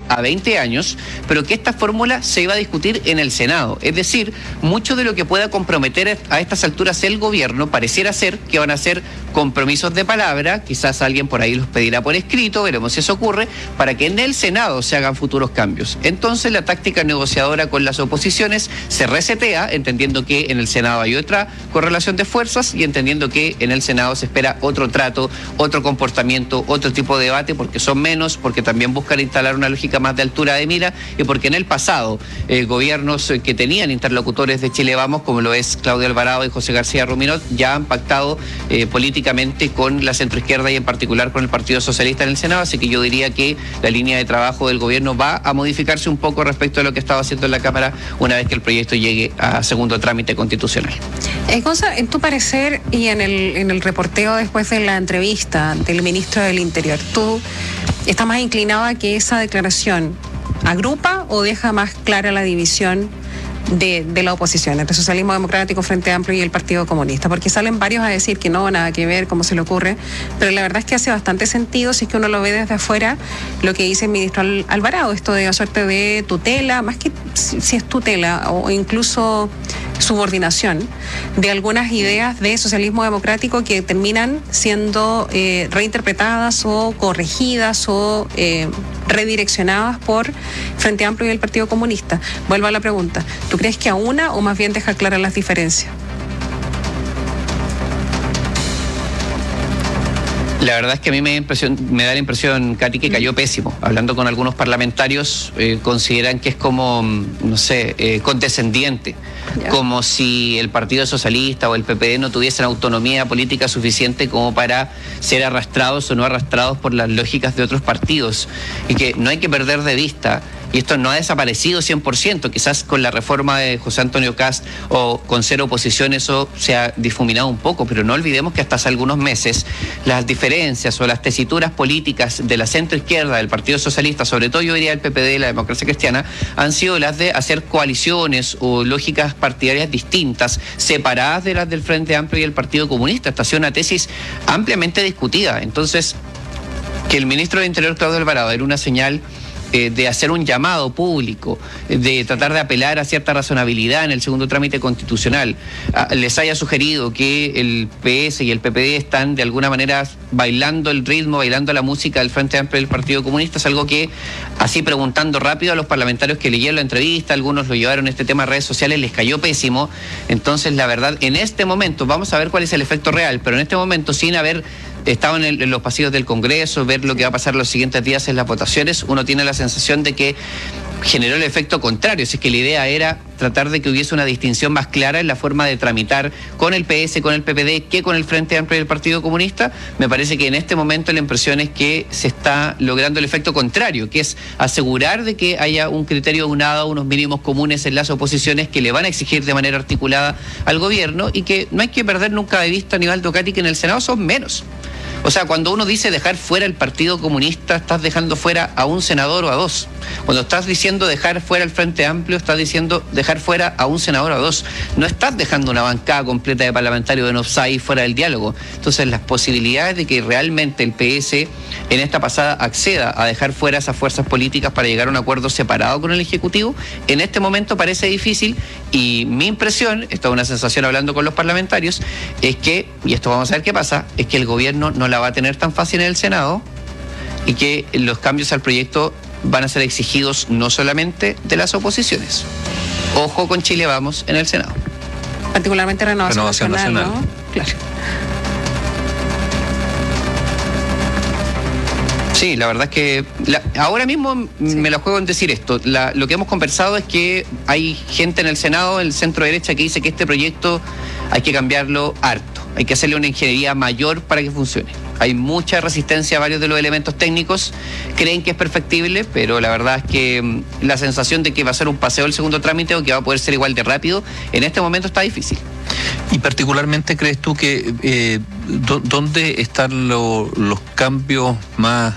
a 20 años, pero que esta fórmula se iba a discutir en el Senado. Es decir, mucho de lo que pueda comprometer a estas alturas el gobierno pareciera ser que van a ser compromisos de palabra, quizás alguien por ahí los pedirá por escrito, veremos si eso ocurre, para que en el Senado se hagan futuros cambios. Entonces la táctica negociadora con las oposiciones se resetea, entendiendo que en el Senado hay otra correlación de fuerzas y entendiendo que en el Senado se espera otro trato, otro comportamiento, otro tipo de debate, porque son menos, porque también buscan instalar una lógica más de altura de mira y porque en el pasado gobiernos que tenían interlocutores de Chile Vamos, como lo es Claudio Alvarado y José García Ruminot, ya han pactado políticamente con la centroizquierda y en particular con el Partido Socialista en el Senado, así que yo diría que la línea de trabajo del gobierno va a modificarse un poco respecto a lo que estaba haciendo en la Cámara una vez que el proyecto llegue a segundo trámite constitucional. Gonza, en tu parecer y en el reporteo después de la entrevista del ministro del Interior, ¿tú estás más inclinado a que esa declaración agrupa o deja más clara la división de la oposición entre Socialismo Democrático, Frente Amplio y el Partido Comunista? Porque salen varios a decir que no, nada que ver, cómo se le ocurre, pero la verdad es que hace bastante sentido si es que uno lo ve desde afuera lo que dice el ministro Alvarado, esto de una suerte de tutela, más que si es tutela o incluso subordinación de algunas ideas de socialismo democrático que terminan siendo reinterpretadas o corregidas o redireccionadas por Frente Amplio y el Partido Comunista. Vuelvo a la pregunta, ¿tú crees que aúna o más bien deja claras las diferencias? La verdad es que a mí me da la impresión, Katy, que cayó pésimo. Hablando con algunos parlamentarios, consideran que es como, no sé, condescendiente. Ya. Como si el Partido Socialista o el PPD no tuviesen autonomía política suficiente como para ser arrastrados o no arrastrados por las lógicas de otros partidos. Y que no hay que perder de vista, y esto no ha desaparecido 100%, quizás con la reforma de José Antonio Kast o con ser oposición eso se ha difuminado un poco, pero no olvidemos que hasta hace algunos meses las diferencias o las tesituras políticas de la centroizquierda, del Partido Socialista, sobre todo yo diría el PPD, la Democracia Cristiana, han sido las de hacer coaliciones o lógicas partidarias distintas, separadas de las del Frente Amplio y el Partido Comunista. Esta ha sido una tesis ampliamente discutida. Entonces, que el ministro del Interior, Claudio Alvarado, era una señal de hacer un llamado público, de tratar de apelar a cierta razonabilidad en el segundo trámite constitucional, les haya sugerido que el PS y el PPD están de alguna manera bailando el ritmo, bailando la música del Frente Amplio y del Partido Comunista, es algo que, así preguntando rápido a los parlamentarios que leyeron la entrevista, algunos lo llevaron este tema a redes sociales, les cayó pésimo. Entonces, la verdad, en este momento, vamos a ver cuál es el efecto real, pero en este momento, sin haber estado en los pasillos del Congreso, ver lo que va a pasar los siguientes días en las votaciones, uno tiene la sensación de que generó el efecto contrario, si es que la idea era tratar de que hubiese una distinción más clara en la forma de tramitar con el PS, con el PPD, que con el Frente Amplio y el Partido Comunista. Me parece que en este momento la impresión es que se está logrando el efecto contrario, que es asegurar de que haya un criterio aunado, unos mínimos comunes en las oposiciones que le van a exigir de manera articulada al gobierno, y que no hay que perder nunca de vista, Aníbaldo, Katy, que en el Senado son menos. O sea, cuando uno dice dejar fuera el Partido Comunista, estás dejando fuera a un senador o a dos. Cuando estás diciendo dejar fuera el Frente Amplio, estás diciendo dejar fuera a un senador o a dos. No estás dejando una bancada completa de parlamentarios en offside fuera del diálogo. Entonces, las posibilidades de que realmente el PS en esta pasada acceda a dejar fuera esas fuerzas políticas para llegar a un acuerdo separado con el Ejecutivo, en este momento parece difícil, y mi impresión, esta es una sensación hablando con los parlamentarios, es que, y esto vamos a ver qué pasa, es que el gobierno no la va a tener tan fácil en el Senado y que los cambios al proyecto van a ser exigidos no solamente de las oposiciones. Ojo con Chile Vamos en el Senado. Particularmente Renovación Nacional, ¿no? Claro. Sí, la verdad es que ahora mismo me la juego en decir esto. Lo que hemos conversado es que hay gente en el Senado, el centro derecha, que dice que este proyecto hay que cambiarlo harto. Hay que hacerle una ingeniería mayor para que funcione. Hay mucha resistencia a varios de los elementos técnicos, creen que es perfectible, pero la verdad es que la sensación de que va a ser un paseo el segundo trámite o que va a poder ser igual de rápido, en este momento está difícil. Y particularmente, ¿crees tú que dónde están los cambios más,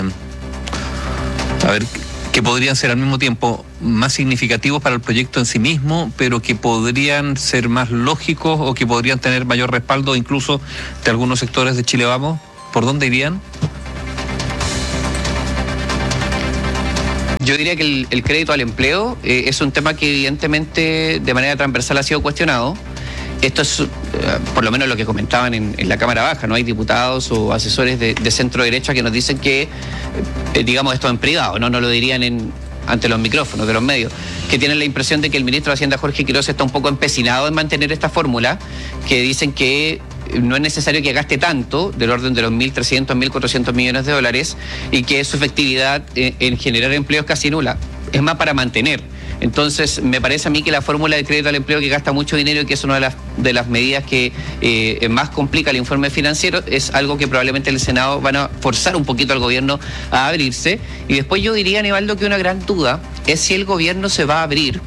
que podrían ser al mismo tiempo más significativos para el proyecto en sí mismo, pero que podrían ser más lógicos o que podrían tener mayor respaldo incluso de algunos sectores de Chile Vamos? ¿Por dónde irían? Yo diría que el crédito al empleo es un tema que evidentemente de manera transversal ha sido cuestionado. Esto es por lo menos lo que comentaban en la Cámara Baja, ¿no? Hay diputados o asesores de centro derecha que nos dicen que, digamos esto en privado, no lo dirían ante los micrófonos de los medios, que tienen la impresión de que el ministro de Hacienda, Jorge Quiroz, está un poco empecinado en mantener esta fórmula, que dicen que no es necesario que gaste tanto, del orden de los 1.300, 1.400 millones de dólares, y que su efectividad en generar empleo es casi nula. Es más para mantener. Entonces, me parece a mí que la fórmula de crédito al empleo, que gasta mucho dinero y que es una de las medidas que más complica el informe financiero, es algo que probablemente el Senado van a forzar un poquito al gobierno a abrirse. Y después yo diría, Aníbaldo, que una gran duda es si el gobierno se va a abrir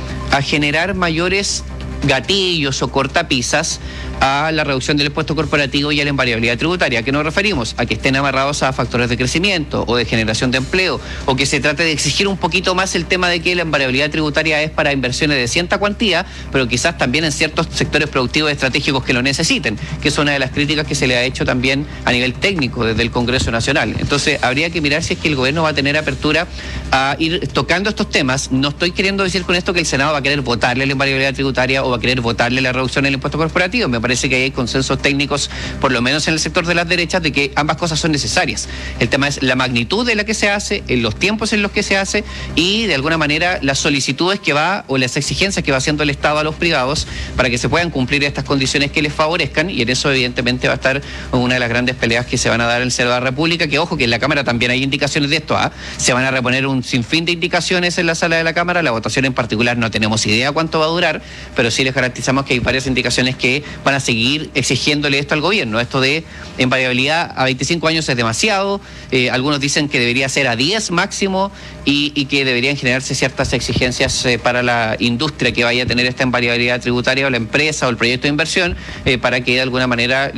a generar mayores gatillos o cortapisas a la reducción del impuesto corporativo y a la invariabilidad tributaria. ¿A qué nos referimos? A que estén amarrados a factores de crecimiento o de generación de empleo, o que se trate de exigir un poquito más el tema de que la invariabilidad tributaria es para inversiones de cierta cuantía, pero quizás también en ciertos sectores productivos estratégicos que lo necesiten, que es una de las críticas que se le ha hecho también a nivel técnico desde el Congreso Nacional. Entonces, habría que mirar si es que el gobierno va a tener apertura a ir tocando estos temas. No estoy queriendo decir con esto que el Senado va a querer votarle la invariabilidad tributaria o va a querer votarle la reducción del impuesto corporativo. Me parece que hay consensos técnicos, por lo menos en el sector de las derechas, de que ambas cosas son necesarias. El tema es la magnitud de la que se hace, en los tiempos en los que se hace y, de alguna manera, las solicitudes que va o las exigencias que va haciendo el Estado a los privados para que se puedan cumplir estas condiciones que les favorezcan, y en eso evidentemente va a estar una de las grandes peleas que se van a dar en el Senado de la República, que ojo que en la Cámara también hay indicaciones de esto, se van a reponer un sinfín de indicaciones en la sala de la Cámara. La votación en particular no tenemos idea cuánto va a durar, pero sí les garantizamos que hay varias indicaciones que van a seguir exigiéndole esto al gobierno. Esto de invariabilidad a 25 años es demasiado, algunos dicen que debería ser a 10 máximo y que deberían generarse ciertas exigencias para la industria que vaya a tener esta invariabilidad tributaria, o la empresa o el proyecto de inversión, para que de alguna manera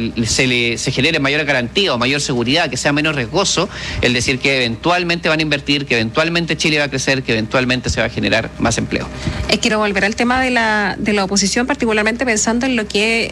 se genere mayor garantía o mayor seguridad, que sea menos riesgoso el decir que eventualmente van a invertir, que eventualmente Chile va a crecer, que eventualmente se va a generar más empleo. Quiero volver al tema de la oposición, particularmente pensando en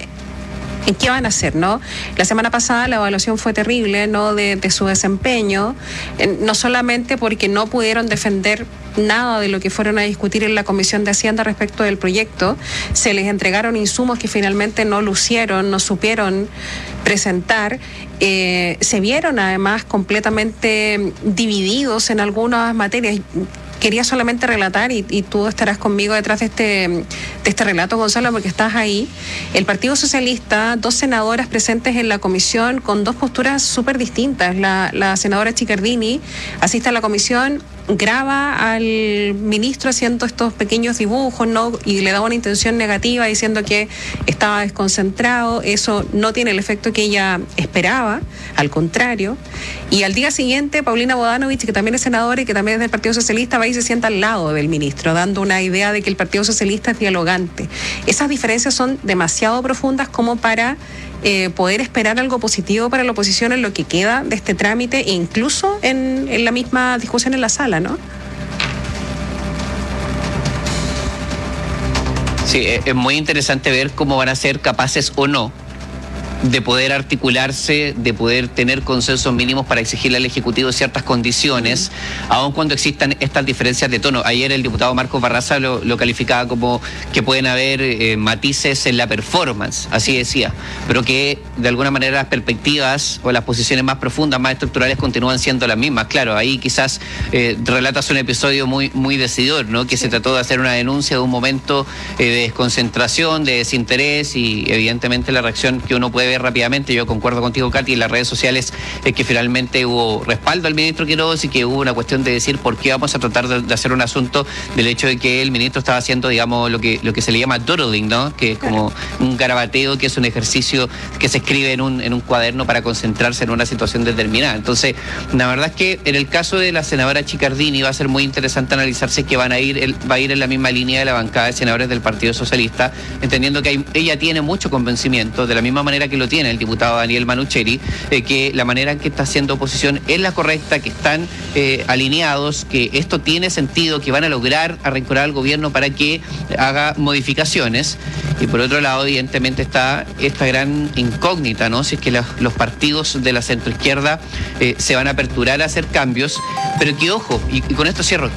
qué van a hacer, ¿no? La semana pasada la evaluación fue terrible, ¿no? De su desempeño, no solamente porque no pudieron defender nada de lo que fueron a discutir en la Comisión de Hacienda respecto del proyecto, se les entregaron insumos que finalmente no lucieron, no supieron presentar, se vieron además completamente divididos en algunas materias. Quería solamente relatar, y tú estarás conmigo detrás de este relato, Gonzalo, porque estás ahí. El Partido Socialista, 2 senadoras presentes en la comisión con 2 posturas súper distintas. La senadora Chiccardini asiste a la comisión, graba al ministro haciendo estos pequeños dibujos, ¿no? Y le da una intención negativa diciendo que estaba desconcentrado. Eso no tiene el efecto que ella esperaba, al contrario. Y al día siguiente, Paulina Bodanovich, que también es senadora y que también es del Partido Socialista, va y se sienta al lado del ministro, dando una idea de que el Partido Socialista es dialogante. Esas diferencias son demasiado profundas como para poder esperar algo positivo para la oposición en lo que queda de este trámite, e incluso en la misma discusión en la sala, ¿no? Sí, es muy interesante ver cómo van a ser capaces o no de poder articularse, de poder tener consensos mínimos para exigirle al Ejecutivo ciertas condiciones, aun cuando existan estas diferencias de tono. Ayer el diputado Marcos Barraza lo calificaba como que pueden haber matices en la performance, así decía, pero que de alguna manera las perspectivas o las posiciones más profundas, más estructurales continúan siendo las mismas. Claro, ahí quizás relatas un episodio muy decidor, ¿no? Que se trató de hacer una denuncia de un momento de desconcentración, de desinterés, y evidentemente la reacción que uno puede ver rápidamente, yo concuerdo contigo, Katy, en las redes sociales, es que finalmente hubo respaldo al ministro Quiroz y que hubo una cuestión de decir por qué vamos a tratar de hacer un asunto del hecho de que el ministro estaba haciendo, digamos, lo que se le llama doodling, ¿no? Que es como un garabateo, que es un ejercicio que se escribe en un cuaderno para concentrarse en una situación determinada. Entonces, la verdad es que en el caso de la senadora Chiccardini va a ser muy interesante analizarse que va a ir en la misma línea de la bancada de senadores del Partido Socialista, entendiendo que ella tiene mucho convencimiento, de la misma manera que lo tiene el diputado Daniel Manucheri, que la manera en que está haciendo oposición es la correcta, que están alineados, que esto tiene sentido, que van a lograr arrinconar al gobierno para que haga modificaciones. Y por otro lado, evidentemente, está esta gran incógnita, ¿no? Si es que los partidos de la centroizquierda se van a aperturar a hacer cambios, pero que, ojo, y con esto cierro,